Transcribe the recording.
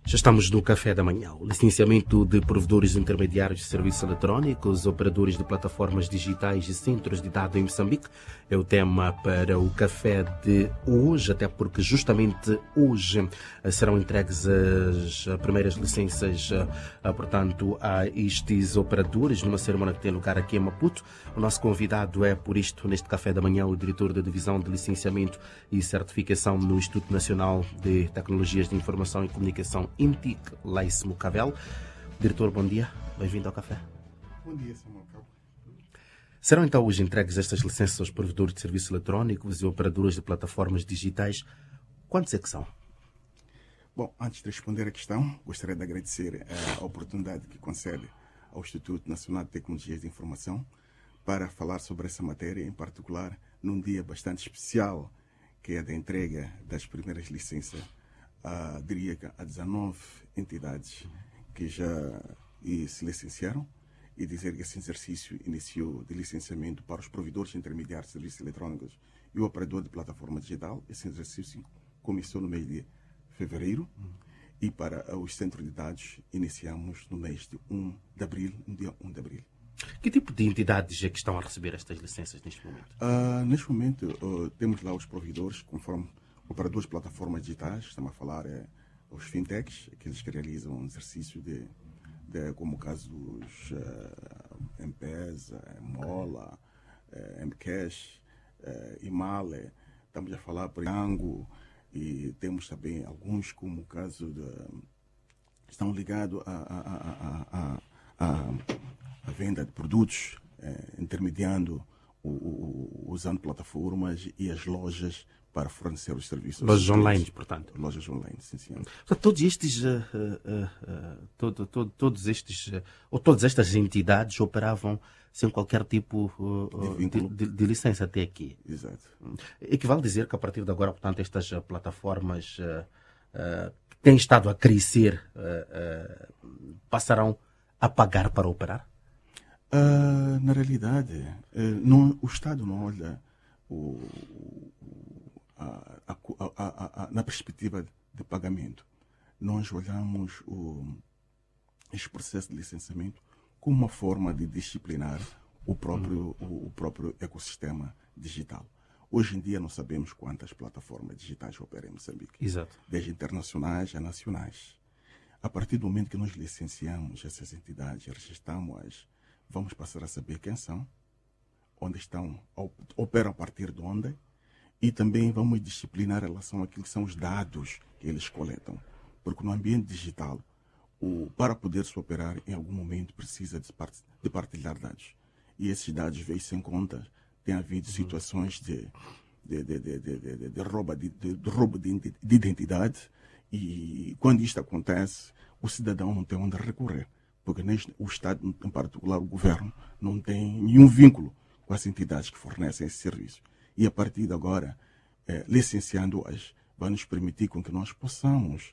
Já estamos no café da manhã. O licenciamento de provedores intermediários de serviços eletrónicos, operadores de plataformas digitais e centros de dados em Moçambique é o tema para o café de hoje, até porque justamente hoje serão entregues as primeiras licenças, portanto, a estes operadores, numa cerimónia que tem lugar aqui em Maputo. O nosso convidado é, por isto, neste café da manhã, o diretor da Divisão de Licenciamento e Certificação no Instituto Nacional de Tecnologias de Informação e Comunicação, INTIC, Laice Mucavel. Diretor, bom dia. Bem-vindo ao café. Bom dia, Samuel Cabo. Serão então hoje entregues estas licenças aos provedores de serviços eletrónicos e operadoras de plataformas digitais. Quantos é que são? Bom, antes de responder a questão, gostaria de agradecer a oportunidade que concede ao Instituto Nacional de Tecnologias de Informação para falar sobre essa matéria, em particular num dia bastante especial, que é da entrega das primeiras licenças, diria que a 19 entidades que já se licenciaram, e dizer que esse exercício iniciou de licenciamento para os provedores intermediários de serviços eletrônicos e o operador de plataforma digital. Esse exercício começou no mês de fevereiro e para os centros de dados iniciamos no mês de 1 de abril, no dia 1 de abril. Que tipo de entidades é que estão a receber estas licenças neste momento? Neste momento temos lá os provedores, conforme operadores de plataformas digitais, estamos a falar os fintechs, aqueles que realizam um exercício como o caso dos M-Pesa, Mola, M-Cash, Imale, estamos a falar por Yango, e temos também alguns como o caso estão ligados à venda de produtos, intermediando, usando plataformas e as lojas para fornecer os serviços. Lojas online, portanto. Lojas online, sim, senhor. Todos todas estas entidades operavam sem qualquer tipo de licença até aqui. Exato. Equivale dizer que a partir de agora, portanto, estas plataformas que têm estado a crescer passarão a pagar para operar? Na realidade, o Estado não olha na perspectiva de pagamento. Nós olhamos este processo de licenciamento como uma forma de disciplinar o próprio ecossistema digital. Hoje em dia, nós sabemos quantas plataformas digitais operam em Moçambique. Exato. Desde internacionais a nacionais. A partir do momento que nós licenciamos essas entidades, registramos-as, vamos passar a saber quem são, onde estão, operam a partir de onde, e também vamos disciplinar em relação àquilo que são os dados que eles coletam. Porque no ambiente digital, para poder-se operar, em algum momento precisa de partilhar dados. E esses dados veem sem conta. Tem havido situações de roubo de identidade, e quando isto acontece, o cidadão não tem onde recorrer. Porque o Estado, em particular o governo, não tem nenhum vínculo com as entidades que fornecem esse serviço. E a partir de agora, licenciando-as, vai nos permitir com que nós possamos